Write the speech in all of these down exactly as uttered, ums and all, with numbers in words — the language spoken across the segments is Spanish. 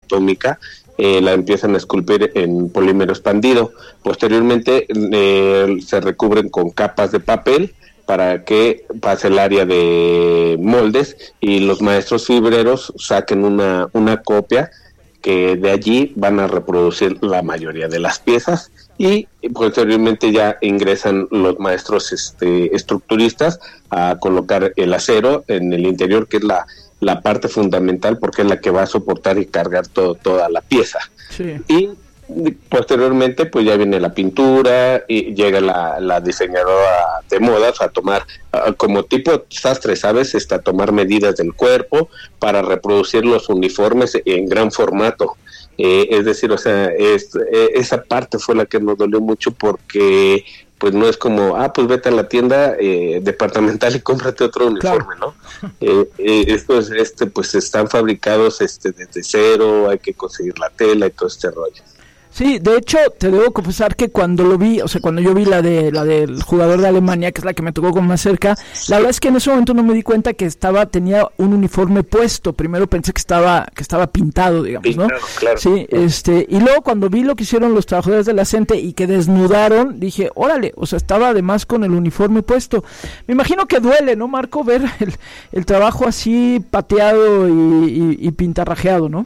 atómica, eh, la empiezan a esculpir en polímero expandido. Posteriormente eh, se recubren con capas de papel para que pase el área de moldes y los maestros fibreros saquen una, una copia que de allí van a reproducir la mayoría de las piezas, y posteriormente ya ingresan los maestros este, estructuristas a colocar el acero en el interior, que es la, la parte fundamental porque es la que va a soportar y cargar todo, toda la pieza. Sí. Y posteriormente pues ya viene la pintura y llega la, la diseñadora de modas a tomar uh, como tipo sastre, ¿sabes? Este, a tomar medidas del cuerpo para reproducir los uniformes en gran formato. Eh, es decir, o sea, es, eh, esa parte fue la que nos dolió mucho porque pues no es como, ah, pues vete a la tienda eh, departamental y cómprate otro uniforme, claro. ¿no? Eh, eh, estos este, pues están fabricados este desde cero, hay que conseguir la tela y todo este rollo. Sí, de hecho, te debo confesar que cuando lo vi, o sea, cuando yo vi la de la del jugador de Alemania, que es la que me tocó como más cerca, la verdad es que en ese momento no me di cuenta que estaba tenía un uniforme puesto. Primero pensé que estaba que estaba pintado, digamos, ¿no? Claro, claro. Sí, este, y luego cuando vi lo que hicieron los trabajadores de la CENTE y que desnudaron, dije, órale, o sea, estaba además con el uniforme puesto. Me imagino que duele, ¿no, Marco, ver el, el trabajo así pateado y, y, y pintarrajeado, ¿no?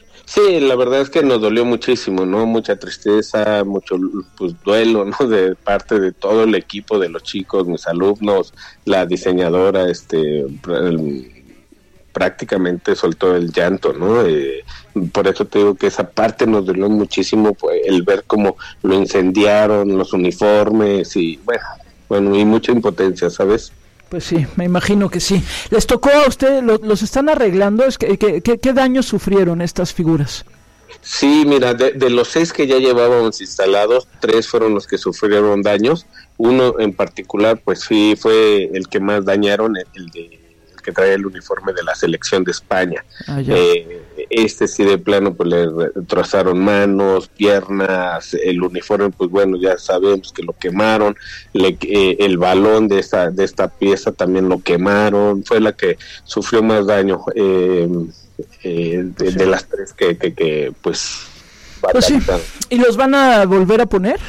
Sí, la verdad es que nos dolió muchísimo, ¿no? Mucha tristeza, mucho pues duelo, ¿no? De parte de todo el equipo, de los chicos, mis alumnos, la diseñadora, este, el, prácticamente soltó el llanto, ¿no? Eh, por eso te digo que esa parte nos dolió muchísimo, pues, el ver cómo lo incendiaron, los uniformes y bueno, bueno, y mucha impotencia, ¿sabes? Pues sí, me imagino que sí. ¿Les tocó a ustedes, lo, los están arreglando? Es que, que, que, ¿Qué daños sufrieron estas figuras? Sí, mira, de, de los seis que ya llevábamos instalados, tres fueron los que sufrieron daños. Uno en particular, pues sí, fue el que más dañaron, el, el de el que trae el uniforme de la selección de España. Ah, eh, este sí de plano, pues le trozaron manos, piernas, el uniforme, pues bueno, ya sabemos que lo quemaron, le, eh, el balón de esta de esta pieza también lo quemaron, fue la que sufrió más daño. Eh, Eh, de, sí. de las tres que, que, que pues, pues sí. ¿Y los van a volver a poner?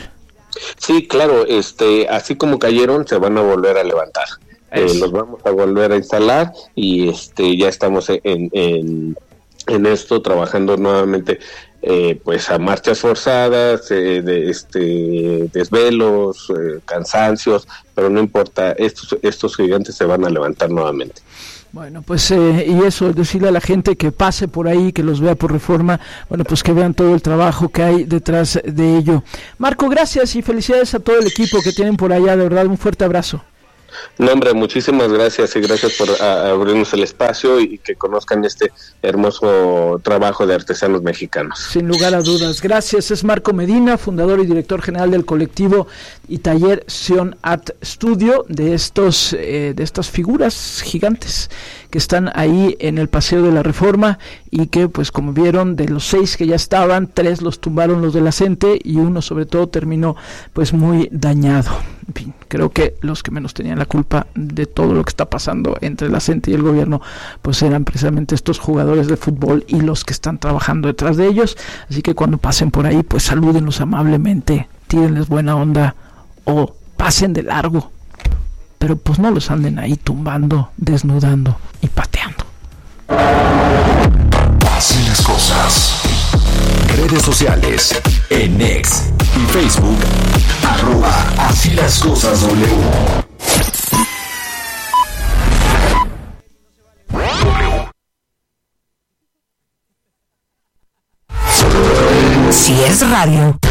Sí, claro, este, así como cayeron se van a volver a levantar. Eh, los vamos a volver a instalar y este ya estamos en en, en esto trabajando nuevamente, eh, pues a marchas forzadas, eh, de este desvelos, eh, cansancios, pero no importa, estos estos gigantes se van a levantar nuevamente. Bueno, pues eh, y eso, decirle a la gente que pase por ahí, que los vea por Reforma, bueno, pues que vean todo el trabajo que hay detrás de ello. Marco, gracias y felicidades a todo el equipo que tienen por allá, de verdad, un fuerte abrazo. No, hombre, muchísimas gracias y gracias por a, abrirnos el espacio y que conozcan este hermoso trabajo de artesanos mexicanos. Sin lugar a dudas, gracias. Es Marco Medina, fundador y director general del colectivo y taller Sion Art Studio, de estos eh, de estas figuras gigantes que están ahí en el Paseo de la Reforma y que, pues como vieron, de los seis que ya estaban, tres los tumbaron los de la CENTE y uno sobre todo terminó pues muy dañado. En fin, creo que los que menos tenían la culpa de todo lo que está pasando entre la CENTE y el gobierno pues eran precisamente estos jugadores de fútbol y los que están trabajando detrás de ellos, así que cuando pasen por ahí pues salúdenlos amablemente, tírenles buena onda o pasen de largo, pero pues no los anden ahí tumbando, desnudando y pateando. Así las cosas. Redes sociales en X y Facebook, arroba Así las cosas W. Si es radio.